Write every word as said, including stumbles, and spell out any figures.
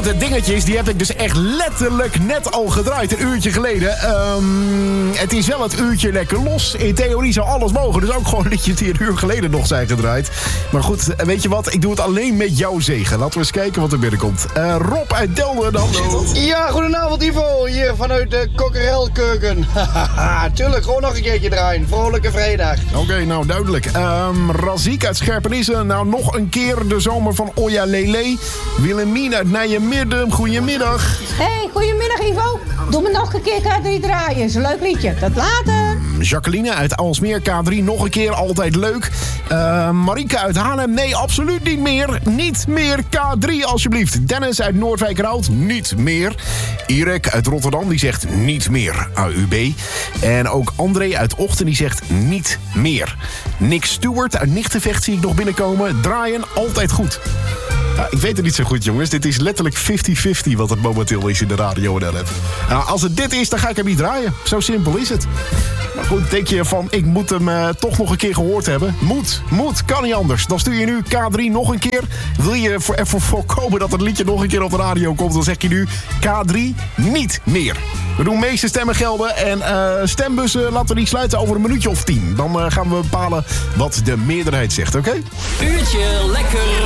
het dingetje is, die heb ik dus echt letterlijk net al gedraaid. Een uurtje geleden. Um, het is wel het uurtje lekker los. In theorie zou alles mogen. Dus ook gewoon liedjes die een uur geleden nog zijn gedraaid. Maar goed, weet je wat? Ik doe het alleen met jouw zegen. Laten we eens kijken wat er binnenkomt. Uh, Rob uit Delden, hallo. Ja, goedenavond Ivo. Hier vanuit de Kokkerelkeuken. Haha, tuurlijk. Gewoon nog een keertje draaien. Vrolijke vrijdag. Oké, okay, nou duidelijk. Um, Raziek uit Scherpenisse. Nou, nog een keer de zomer van Oya Lele. Willemien uit Nijmegen. Goedemiddag. Hey, goedemiddag Ivo. Doe me nog een keer K drie draaien. Is een leuk liedje. Tot later. Jacqueline uit Alsmeer, K drie. Nog een keer, altijd leuk. Uh, Marika uit Haarlem. Nee, absoluut niet meer. Niet meer K drie, alsjeblieft. Dennis uit Noordwijk-Roud. Niet meer. Irek uit Rotterdam, die zegt niet meer. A U B. En ook André uit Ochten, die zegt niet meer. Nick Stewart uit Nichtenvecht zie ik nog binnenkomen. Draaien, altijd goed. Ja, ik weet het niet zo goed, jongens. Dit is letterlijk vijftig vijftig wat het momenteel is in de radio en L F. Nou, als het dit is, dan ga ik hem niet draaien. Zo simpel is het. Maar goed, denk je van, ik moet hem uh, toch nog een keer gehoord hebben? Moet, moet, kan niet anders. Dan stuur je nu K drie nog een keer. Wil je voor, ervoor voorkomen dat het liedje nog een keer op de radio komt, dan zeg je nu K drie niet meer. We doen meeste stemmen gelden en uh, stembussen laten we die sluiten over een minuutje of tien. Dan uh, gaan we bepalen wat de meerderheid zegt, oké? Okay? Uurtje lekker